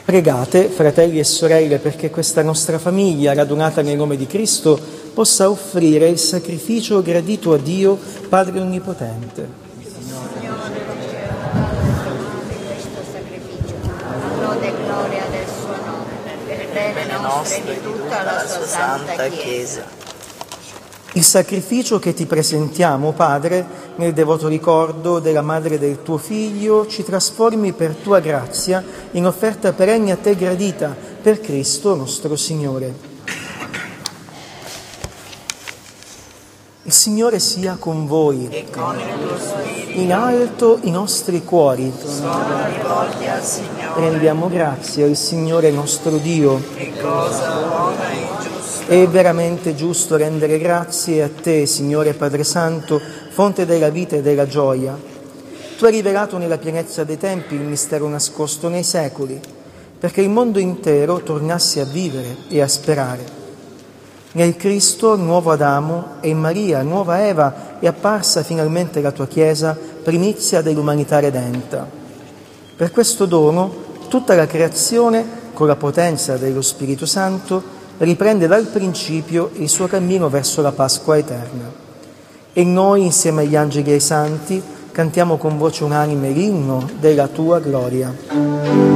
Pregate, fratelli e sorelle, perché questa nostra famiglia, radunata nel nome di Cristo, possa offrire il sacrificio gradito a Dio, Padre Onnipotente. Signore, questo sacrificio, a lode e gloria del suo nome, per il bene nostro e di tutta la sua santa Chiesa. Il sacrificio che ti presentiamo, Padre, nel devoto ricordo della madre del tuo Figlio, ci trasformi per tua grazia in offerta perenne a te gradita, per Cristo nostro Signore. Il Signore sia con voi. E con il tuo spirito. In alto i nostri cuori. Sono rivolti al Signore. Rendiamo grazie al Signore nostro Dio. Che cosa buona e giusta. È veramente giusto rendere grazie a te, Signore Padre Santo, fonte della vita e della gioia. Tu hai rivelato nella pienezza dei tempi il mistero nascosto nei secoli, perché il mondo intero tornasse a vivere e a sperare. Nel Cristo, nuovo Adamo, e in Maria, nuova Eva, è apparsa finalmente la tua Chiesa, primizia dell'umanità redenta. Per questo dono, tutta la creazione, con la potenza dello Spirito Santo, riprende dal principio il suo cammino verso la Pasqua eterna. E noi, insieme agli angeli e ai santi, cantiamo con voce unanime l'inno della tua gloria.